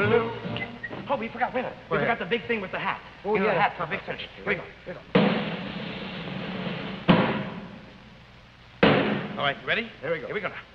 blue. Oh, we forgot, wait a minute. We forgot the big thing with the hat. Oh, you know, yeah. the hat for big cinch. Here we go. All right, you ready? Here we go. Here we go now.